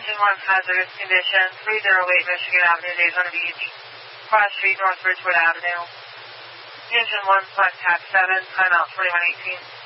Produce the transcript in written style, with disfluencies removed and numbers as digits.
Engine 1 hazardous condition, 308 Michigan Avenue, Daytona Beach. Cross Street, North Ridgewood Avenue. Engine 1 flight tax 7, timeout 2118.